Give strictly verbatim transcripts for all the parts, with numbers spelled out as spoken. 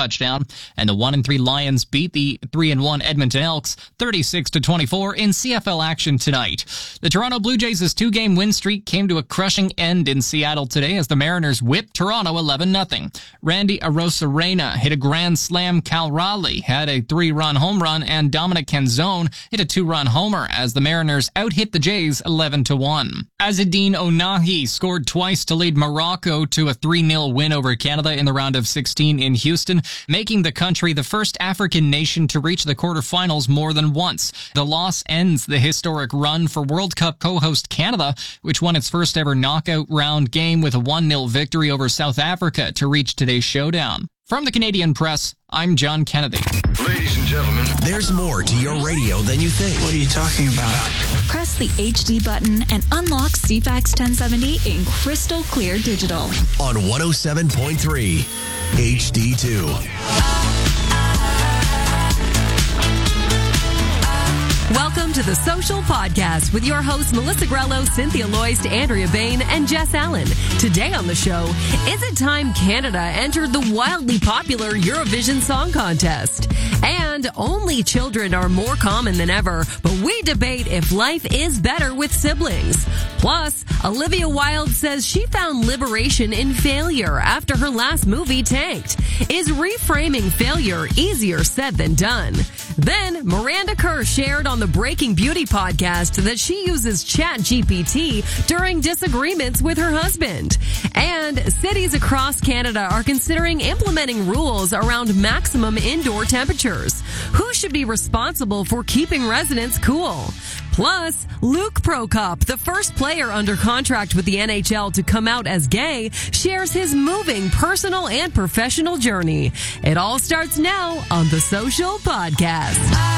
touchdown. And the one and three Lions beat the three and one Edmonton Elks thirty-six to twenty-four in C F L action tonight. The Toronto Blue Jays' two-game win streak came to a crushing end in Seattle today as the Mariners whipped Toronto eleven nothing. Randy Arozarena hit a grand slam. Cal Raleigh had a three-run home run, and Dominic Canzone hit a two-run homer as the Mariners out-hit the Jays eleven to one. Azzedine Ounahi scored twice to lead Morocco to a three nil win over Canada in the round of sixteen in Houston, making the country the first African nation to reach the quarterfinals more than once. The loss ends the historic run for World Cup co-host Canada, which won its first ever knockout round game with a one nil victory over South Africa to reach today's showdown. From the Canadian Press, I'm John Kennedy. Ladies and gentlemen, there's more to your radio than you think. What are you talking about? Press the H D button and unlock C FAX ten seventy in crystal clear digital. On one oh seven point three H D two. Welcome to the Social Podcast with your hosts Melissa Grello, Cynthia Loist, Andrea Bain, and Jess Allen. Today on the show, is it time Canada entered the wildly popular Eurovision Song Contest? And only children are more common than ever, but we debate if life is better with siblings. Plus, Olivia Wilde says she found liberation in failure after her last movie tanked. Is reframing failure easier said than done? Then, Miranda Kerr shared on the Breaking Beauty podcast that she uses ChatGPT during disagreements with her husband. And cities across Canada are considering implementing rules around maximum indoor temperatures. Who should be responsible for keeping residents cool? Plus, Luke Prokop, the first player under contract with the N H L to come out as gay, shares his moving personal and professional journey. It all starts now on the Social Podcast.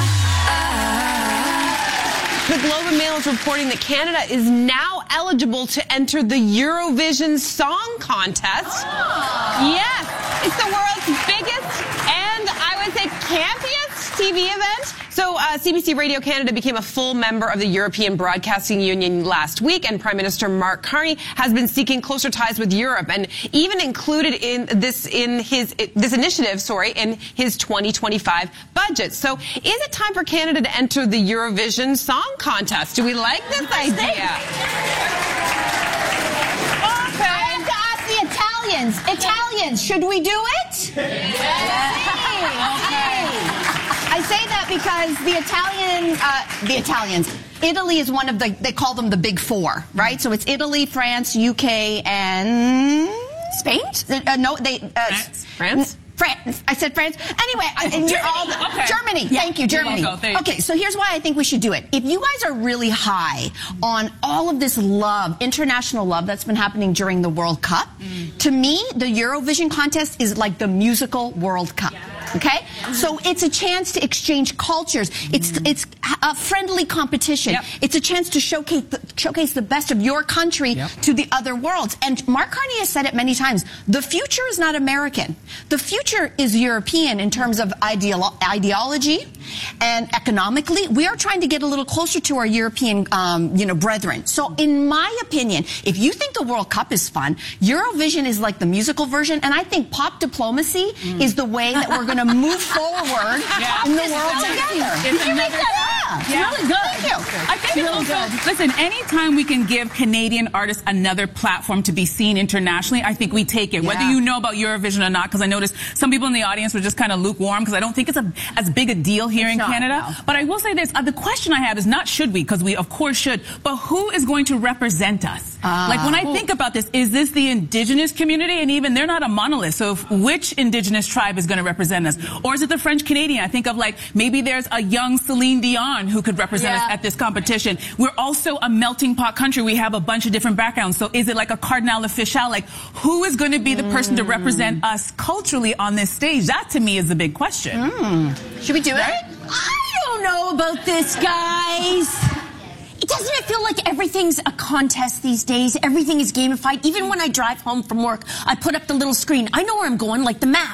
The Globe and Mail is reporting that Canada is now eligible to enter the Eurovision Song Contest. Yes, it's the world's biggest and I would say campiest T V event. So uh, C B C Radio Canada became a full member of the European Broadcasting Union last week, and Prime Minister Mark Carney has been seeking closer ties with Europe, and even included in this in his this initiative, sorry, in his twenty twenty-five budget. So, is it time for Canada to enter the Eurovision Song Contest? Do we like this idea? Okay. I have to ask the Italians. Italians, should we do it? Yeah. Okay. I say that because the Italian, uh, the Italians, Italy is one of the, they call them the big four, right? So it's Italy, France, U K, and Spain? Uh, no, they... Uh, France? France? France. I said France. Anyway, I, and you're all the, okay. Germany. Yeah, thank you, Germany. You you okay, so here's why I think we should do it. If you guys are really high on all of this love, international love that's been happening during the World Cup, mm. to me, the Eurovision contest is like the musical World Cup. Yeah. Okay? So it's a chance to exchange cultures. It's it's a friendly competition. Yep. It's a chance to showcase the, showcase the best of your country yep. to the other worlds. And Mark Carney has said it many times. The future is not American. The future is European in terms of ideolo ideology and economically. We are trying to get a little closer to our European um, you know, brethren. So in my opinion, if you think the World Cup is fun, Eurovision is like the musical version. And I think pop diplomacy mm. is the way that we're going to move forward yeah. in the world together. It's Did you make that up? Yeah. It's really good. Thank you. I think it's also, good. Listen, anytime we can give Canadian artists another platform to be seen internationally, I think we take it. Yeah. Whether you know about Eurovision or not, because I noticed some people in the audience were just kind of lukewarm, because I don't think it's a, as big a deal here it's in not, Canada. No. But I will say this, uh, the question I have is not should we, because we of course should, but who is going to represent us? Uh, like when I think about this, is this the Indigenous community? And even they're not a monolith, so if, which Indigenous tribe is going to represent us? Or is it the French Canadian? I think of like, maybe there's a young Celine Dion who could represent yeah. us at this competition. We're also a melting pot country. We have a bunch of different backgrounds. So is it like a Cardinal Official? Like, who is going to be the person to represent us culturally on this stage? That to me is the big question. Mm. Should we do right? it? I don't know about this, guys. It doesn't it feel like everything's a contest these days? Everything is gamified. Even when I drive home from work, I put up the little screen. I know where I'm going, like the map.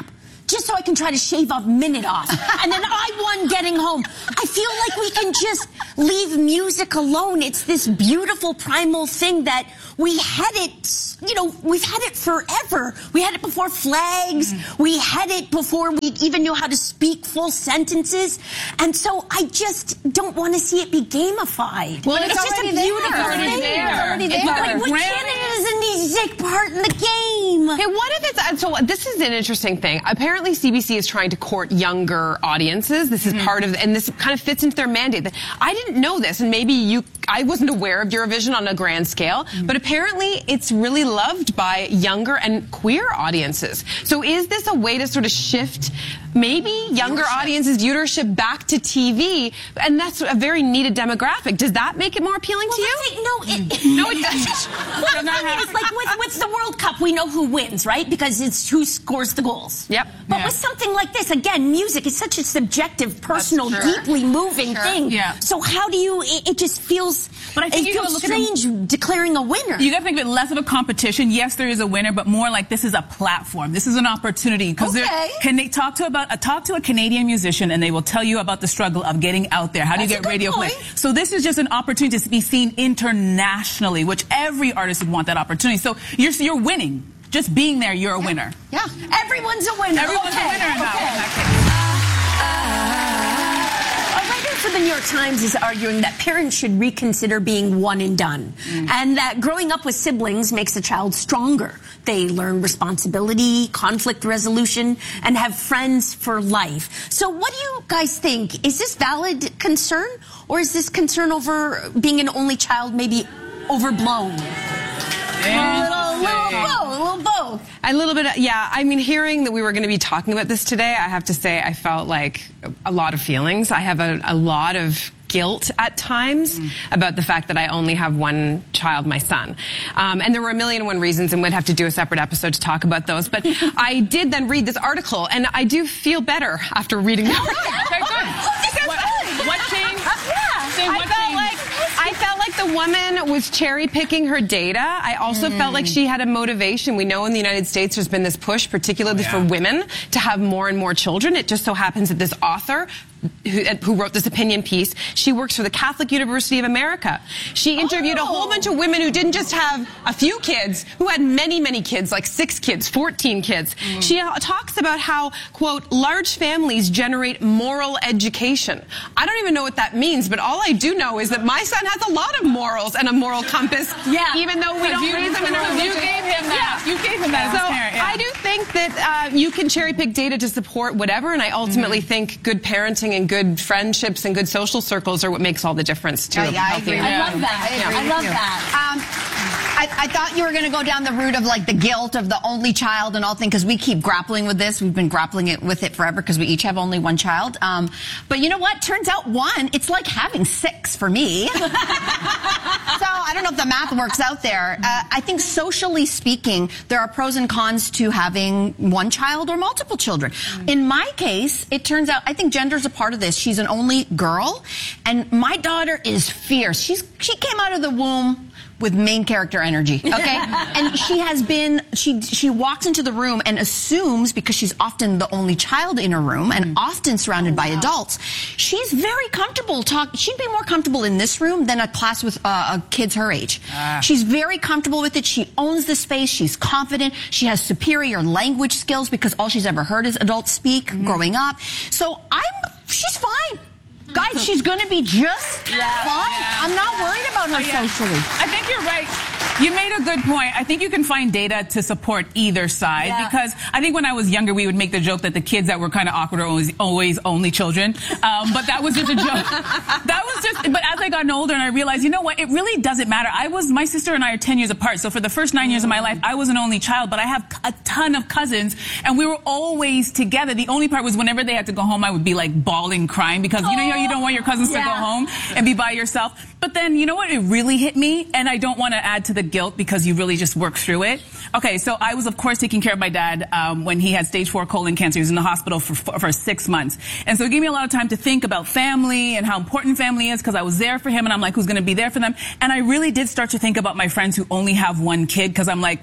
just so I can try to shave a minute off. And then I won getting home. I feel like we can just leave music alone. It's this beautiful primal thing that we had it, you know, we've had it forever. We had it before flags. Mm. We had it before we even knew how to speak full sentences. And so I just don't want to see it be gamified. Well, it's, it's just a already beautiful there. thing. It's there. It's already there. Like, what Canada doesn't need to take part in the game. Hey, what if it's, so this is an interesting thing. Apparently C B C is trying to court younger audiences. This is mm-hmm. part of, and this kind of fits into their mandate. I didn't know this, and maybe you, I wasn't aware of Eurovision on a grand scale, mm-hmm. but apparently it's really loved by younger and queer audiences. So is this a way to sort of shift maybe younger viewership. audiences' viewership back to T V? And that's a very needed demographic. Does that make it more appealing well, to you? It, no, it, no, it doesn't. Well, the thing is, like with, with the World Cup, we know who wins, right? Because it's who scores the goals. Yep. But yeah. with something like this, again, music is such a subjective, personal, deeply moving sure. thing. Yeah. So how do you, it, it just feels, but I think it you feels look strange at declaring a winner. You got to think of it less of a competition. Yes, there is a winner, but more like this is a platform. This is an opportunity. Because okay. Can they talk to about, uh, talk to a Canadian musician and they will tell you about the struggle of getting out there. How do That's you get radio point. play? So this is just an opportunity to be seen internationally, which every artist would want that opportunity. So you're, you're winning. Just being there, you're a winner. Yeah. Everyone's a winner. Everyone's okay. a winner in okay. that case. A writer for the New York Times is arguing that parents should reconsider being one and done, mm. and that growing up with siblings makes a child stronger. They learn responsibility, conflict resolution, and have friends for life. So what do you guys think? Is this valid concern, or is this concern over being an only child maybe overblown? A little, little both, a little both. A little bit, of, yeah. I mean, hearing that we were going to be talking about this today, I have to say I felt like a lot of feelings. I have a, a lot of guilt at times mm. about the fact that I only have one child, my son. Um, and there were a million and one reasons, and we'd have to do a separate episode to talk about those. But I did then read this article, and I do feel better after reading the article. Okay, good. What, what changed? Yeah. Saying I what felt changed? like I felt like the woman was cherry picking her data. I also mm. felt like she had a motivation. We know in the United States there's been this push, particularly oh, yeah. for women, to have more and more children. It just so happens that this author Who, who wrote this opinion piece, she works for the Catholic University of America. She interviewed oh. a whole bunch of women who didn't just have a few kids, who had many, many kids, like six kids, fourteen kids. Mm. She uh, talks about how, quote, large families generate moral education. I don't even know what that means, but all I do know is that my son has a lot of morals and a moral compass, yeah. even though we don't you, raise him in a religion. You gave him that. Yeah. You gave him that so as a parent. Yeah. I do think that uh, you can cherry pick data to support whatever, and I ultimately mm-hmm. think good parenting and good friendships and good social circles are what makes all the difference to yeah, yeah, I healthy. agree. I love that. I, agree. I love that. Um, I, I thought you were going to go down the route of like the guilt of the only child and all thing, because we keep grappling with this. We've been grappling it with it forever because we each have only one child. Um, but you know what? Turns out one, it's like having six for me. So I don't know if the math works out there. Uh, I think socially speaking, there are pros and cons to having one child or multiple children. In my case, it turns out I think gender's a part of this. She's an only girl, and my daughter is fierce. She's she came out of the womb with main character energy, okay? And she has been, she she walks into the room and assumes, because she's often the only child in her room and often surrounded oh, by wow. adults, she's very comfortable talk. She'd be more comfortable in this room than a class with uh, kids her age. Ah. She's very comfortable with it. She owns the space. She's confident. She has superior language skills because all she's ever heard is adults speak mm-hmm. growing up. So I'm, she's fine. Guys, she's going to be just yeah, fine. Yeah, I'm not yeah. worried about her oh, yeah. socially. I think you're right. You made a good point. I think you can find data to support either side yeah. because I think when I was younger, we would make the joke that the kids that were kind of awkward are always, always only children. Um, but that was just a joke. That was just, but as I got older and I realized, you know what, it really doesn't matter. I was, my sister and I are ten years apart. So for the first nine years of my life, I was an only child, but I have a ton of cousins and we were always together. The only part was whenever they had to go home, I would be like bawling, crying because you know, you don't want your cousins yeah. to go home and be by yourself. But then, you know what, it really hit me, and I don't want to add to the guilt because you really just work through it. Okay, so I was, of course, taking care of my dad um, when he had stage four colon cancer. He was in the hospital for, for, for six months. And so it gave me a lot of time to think about family and how important family is because I was there for him, and I'm like, who's going to be there for them? And I really did start to think about my friends who only have one kid because I'm like,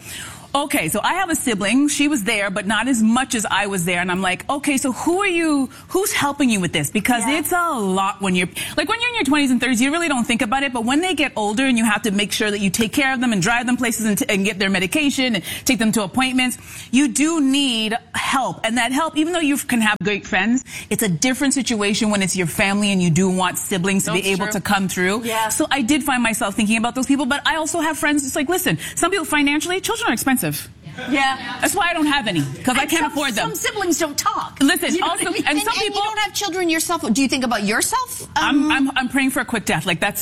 okay, so I have a sibling. She was there, but not as much as I was there. And I'm like, okay, so who are you, who's helping you with this? Because yeah. it's a lot when you're, like when you're in your twenties and thirties, you really don't think about it. But when they get older and you have to make sure that you take care of them and drive them places and, t and get their medication and take them to appointments, you do need help. And that help, even though you can have great friends, it's a different situation when it's your family and you do want siblings to That's be able true. to come through. Yeah. So I did find myself thinking about those people, but I also have friends just like, listen, some people financially, children are expensive. Yeah. That's why I don't have any, because I can't some, afford them. Some siblings don't talk. Listen, You know also, what I mean? and And, some and people, you don't have children yourself. Do you think about yourself? Um, I'm, I'm, I'm praying for a quick death. Like that's.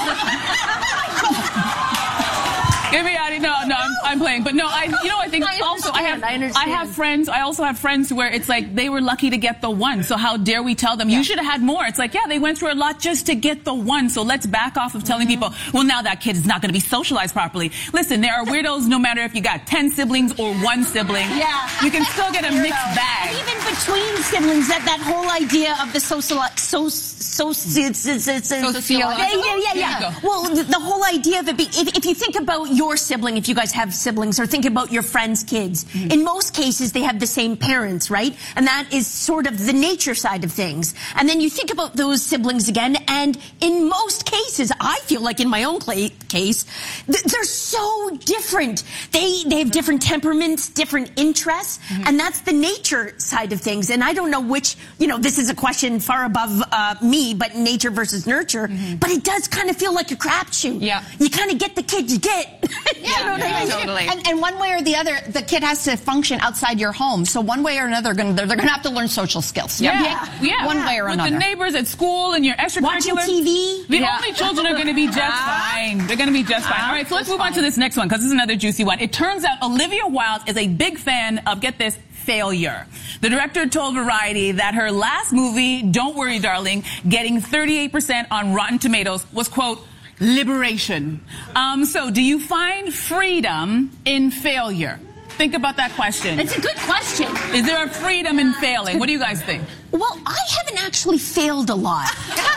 Get me out of No, no, I'm, I'm playing. But no, I, you know, I think I also I have, understand, I understand. I have friends, I also have friends where it's like they were lucky to get the one. So how dare we tell them, Yeah. you should have had more. It's like, yeah, they went through a lot just to get the one. So let's back off of telling Mm-hmm. people, well, now that kid is not going to be socialized properly. Listen, there are weirdos no matter if you got ten siblings or one sibling. Yeah. You can still get a mixed And bag. even between siblings, that, that whole idea of the social, so, so, so, Sociological. yeah, yeah, yeah, There yeah. you go. Well, the, the whole idea of it, be, if, if you think about your sibling, if you guys have siblings, or think about your friends' kids, Mm-hmm. in most cases they have the same parents, right? And that is sort of the nature side of things. And then you think about those siblings again, and in most cases, I feel like in my own cla- case, th- they're so different. They they have different temperaments, different interests, Mm-hmm. and that's the nature side of things. And I don't know which, you know, this is a question far above uh, me, but nature versus nurture. Mm-hmm. But it does kind of feel like a crapshoot. Yeah. You kind of get the kid you get. Yeah, You know what I mean? totally. And, and one way or the other, the kid has to function outside your home. So one way or another, gonna, they're, they're going to have to learn social skills. Yeah, yeah. One way or With another. the neighbors at school and your extracurriculars. Watching T V. The Yeah. only children are going to be just fine. They're going to be just fine. All right, so let's move on to this next one because this is another juicy one. It turns out Olivia Wilde is a big fan of, get this, failure. The director told Variety that her last movie, Don't Worry Darling, getting thirty-eight percent on Rotten Tomatoes, was, quote, liberation. Um, so do you find freedom in failure? Think about that question. It's a good question. Is there a freedom in failing? What do you guys think? Well, I haven't actually failed a lot.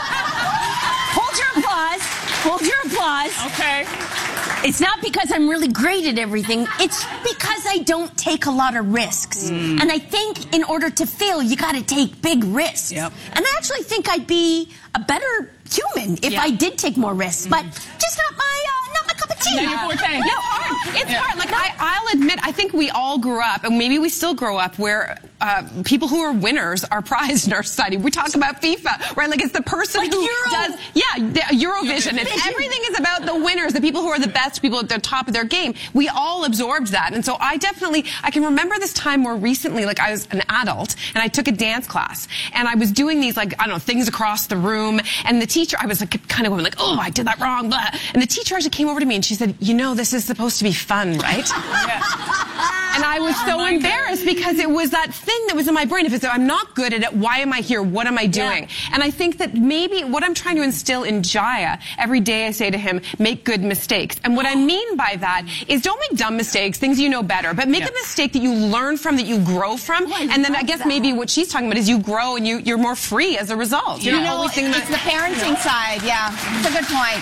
Hold your applause. Hold your applause. Okay. It's not because I'm really great at everything. It's because I don't take a lot of risks. Mm. And I think in order to fail, you got to take big risks. Yep. And I actually think I'd be a better human if Yeah. I did take more risks. But just not my, uh, not my cup of tea. Not your forte. It's hard. It's hard. Like I, I'll admit, I think we all grew up, and maybe we still grow up, where uh, people who are winners are prized in our society. We talk about FIFA, right? Like it's the person Like who Euro- does, yeah, the Eurovision. It's, Eurovision. everything is about the winners, the people who are the best, people at the top of their game. We all absorbed that, and so I definitely, I can remember this time more recently. Like I was an adult, and I took a dance class, and I was doing these like I don't know things across the room, and the teacher, I was like kind of going like, oh, I did that wrong, blah. And the teacher actually came over to me and she said, you know, this is supposed to be fun, right? And I was so embarrassed because it was that thing that was in my brain. If it's, I'm not good at it, why am I here? What am I doing? Yeah. And I think that maybe what I'm trying to instill in Jaya, every day I say to him, make good mistakes. And what I mean by that is don't make dumb mistakes, things you know better, but make Yeah. a mistake that you learn from, that you grow from. Oh, I and then I love guess that. maybe what she's talking about is you grow and you, you're more free as a result. You're You not know, always thinking it's that- the parenting side. Yeah, it's a good point.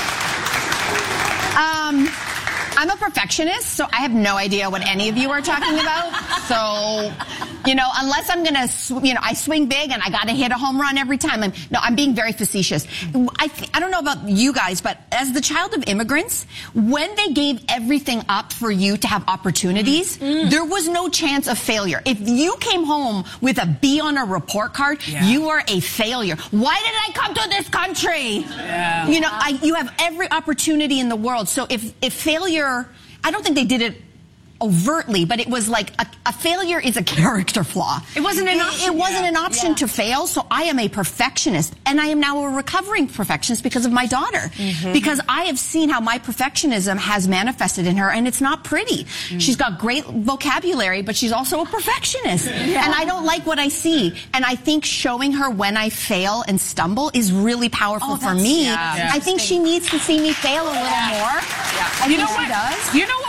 Um, I'm a perfectionist, so I have no idea what any of you are talking about. So, you know, unless I'm gonna, sw- you know, I swing big and I gotta hit a home run every time. I'm, no, I'm being very facetious. I, th- I don't know about you guys, but as the child of immigrants, when they gave everything up for you to have opportunities, there was no chance of failure. If you came home with a B on a report card, Yeah. you are a failure. Why did I come to this country? Yeah. You know, I, you have every opportunity in the world. So if, if failure, I don't think they did it overtly, but it was like a, a failure is a character flaw. It wasn't an It- option. It wasn't Yeah. an option Yeah. to fail. So I am a perfectionist, and I am now a recovering perfectionist because of my daughter. Mm-hmm. Because I have seen how my perfectionism has manifested in her, and it's not pretty. Mm. She's got great vocabulary, but she's also a perfectionist, and I don't like what I see. And I think showing her when I fail and stumble is really powerful Oh, for that's- me. yeah. I think she needs to see me fail a little more. I You think know she what? does. You know what would also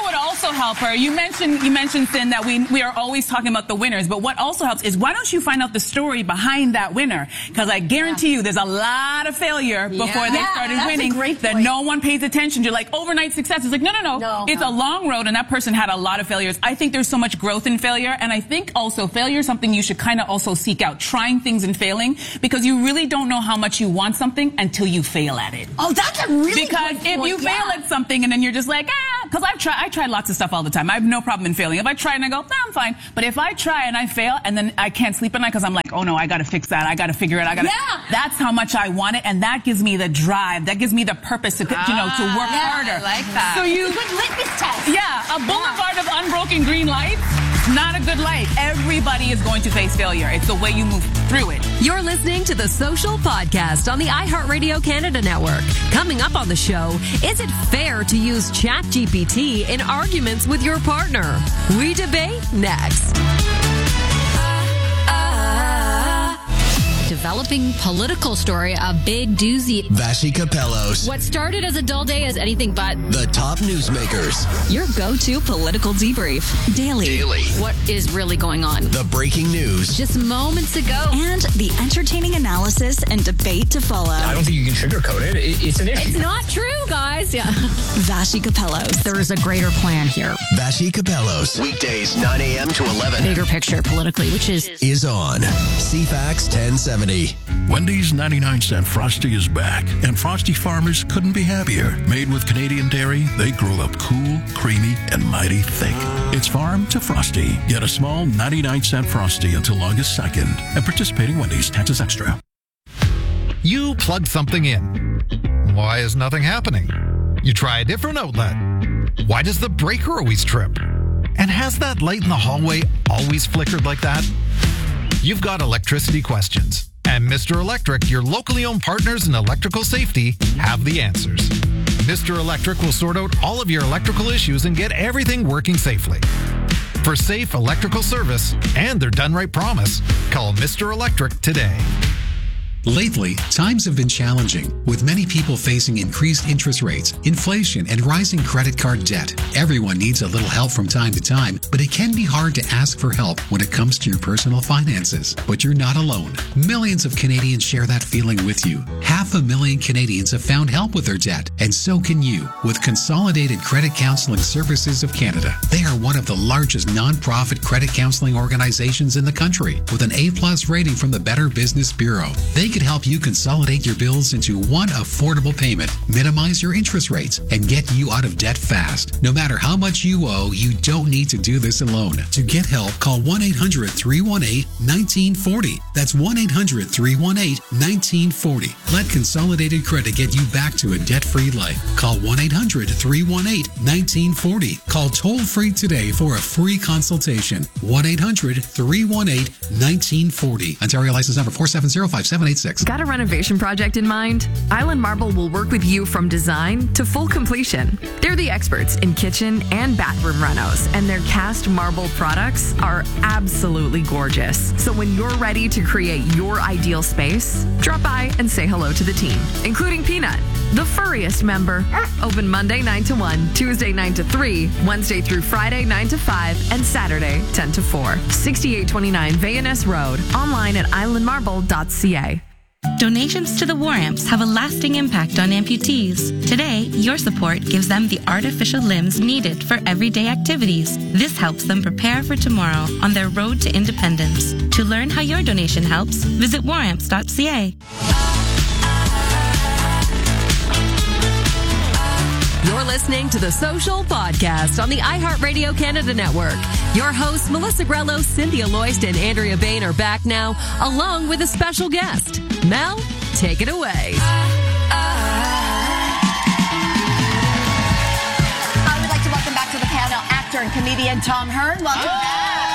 also help her, you mentioned, you mentioned, Sin, that we, we are always talking about the winners, but what also helps is why don't you find out the story behind that winner? Because I guarantee yeah. you there's a lot of failure before yeah. they yeah, started that's winning a great that point. no one pays attention to. Like overnight success. It's like, no, no, no. no it's no. a long road, and that person had a lot of failures. I think there's so much growth in failure, and I think also failure is something you should kind of also seek out, trying things and failing, because you really don't know how much you want something until you fail at it. Oh, that's a really Because good if point. you yeah. fail at something and then you're just like, ah, because I've tried, I tried lots of stuff all the time. I have no problem in failing. If I try and I go, nah, I'm fine. But if I try and I fail and then I can't sleep at night because I'm like, oh no, I got to fix that. I got to figure it. I got to. Yeah. That's how much I want it, and that gives me the drive. That gives me the purpose to, ah, you know, to work yeah, harder. I like that. So you, It's a good litmus test. yeah, a boulevard of unbroken green lights. Not a good life. Everybody is going to face failure. It's the way you move through it. You're listening to The Social Podcast on the iHeartRadio Canada Network. Coming up on the show, is it fair to use ChatGPT in arguments with your partner? We debate next. Developing political story, a big doozy. Vassy Capellos. What started as a dull day is anything but The top newsmakers. Your go-to political debrief. Daily. Daily. what is really going on. The breaking news. Just moments ago. And the entertaining analysis and debate to follow. I don't think you can sugarcoat it. it it's an issue. It's not true, guys. Yeah. Vassy Capellos. There is a greater plan here. Vassy Capellos. Weekdays, nine a.m. to eleven. Bigger picture politically, which is... Is on C FAX ten seventy. Wendy's ninety-nine cent Frosty is back, and Frosty farmers couldn't be happier. Made with Canadian dairy, they grow up cool, creamy, and mighty thick. It's farm to Frosty. Get a small ninety-nine cent Frosty until August second at participating Wendy's. Taxes extra. You plug something in. Why is nothing happening? You try a different outlet. Why does the breaker always trip? And has that light in the hallway always flickered like that? You've got electricity questions. And Mister Electric, your locally owned partners in electrical safety, have the answers. Mister Electric will sort out all of your electrical issues and get everything working safely. For safe electrical service and their done right promise, call Mister Electric today. Lately, times have been challenging, with many people facing increased interest rates, inflation, and rising credit card debt. Everyone needs a little help from time to time, but it can be hard to ask for help when it comes to your personal finances. But you're not alone. Millions of Canadians share that feeling with you. Half a million Canadians have found help with their debt, and so can you, with Consolidated Credit Counseling Services of Canada. They are one of the largest nonprofit credit counseling organizations in the country, with an A-plus rating from the Better Business Bureau. They could help you consolidate your bills into one affordable payment, minimize your interest rates, and get you out of debt fast. No matter how much you owe, you don't need to do this alone. To get help, call one eight hundred, three one eight, one nine four zero. That's one eight hundred, three one eight, one nine four zero. Let Consolidated Credit get you back to a debt-free life. Call one eight hundred, three one eight, one nine four zero. Call toll-free today for a free consultation. one eight hundred, three one eight, one nine four zero. Ontario license number four seven zero, five seven eight six. Got a renovation project in mind? Island Marble will work with you from design to full completion. They're the experts in kitchen and bathroom renos, and their cast marble products are absolutely gorgeous. So when you're ready to create your ideal space, drop by and say hello to the team, including Peanut, the furriest member. Open Monday nine to one, Tuesday nine to three, Wednesday through Friday nine to five, and Saturday ten to four. sixty-eight twenty-nine Vayaness Road. Online at island marble dot c a. Donations to the War Amps have a lasting impact on amputees. Today, your support gives them the artificial limbs needed for everyday activities. This helps them prepare for tomorrow on their road to independence. To learn how your donation helps, visit war amps dot c a. You're listening to The Social Podcast on the iHeartRadio Canada Network. Your hosts, Melissa Grello, Cynthia Loist, and Andrea Bain are back now, along with a special guest. Mel, take it away. I would like to welcome back to the panel actor and comedian Tom Hearn. Welcome back.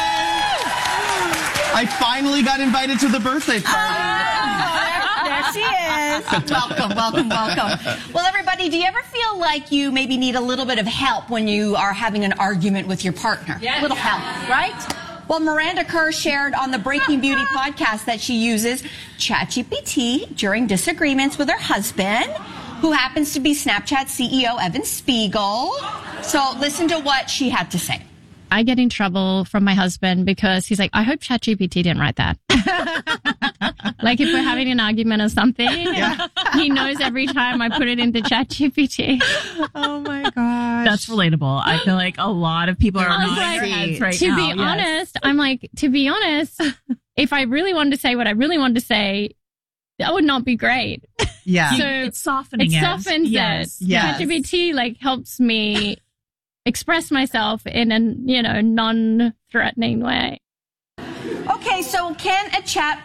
I finally got invited to the birthday party. Oh, there, there she is. Welcome, welcome, welcome. Well, everybody, do you ever feel like you maybe need a little bit of help when you are having an argument with your partner? Yeah, a little yeah. help, right? Well, Miranda Kerr shared on the Breaking Beauty podcast that she uses ChatGPT during disagreements with her husband, who happens to be Snapchat C E O Evan Spiegel. So listen to what she had to say. I get in trouble from my husband because he's like, I hope ChatGPT didn't write that. Like if we're having an argument or something, yeah. he knows every time I put it into ChatGPT. Oh my gosh. That's relatable. I feel like a lot of people are I was nodding like, their heads right to now. be Yes. honest, I'm like, to be honest, if I really wanted to say what I really wanted to say, that would not be great. Yeah. So it's softening it. it. softens Yes. it. Yes. ChatGPT like helps me express myself in a, you know, non-threatening way. Okay, so can a chat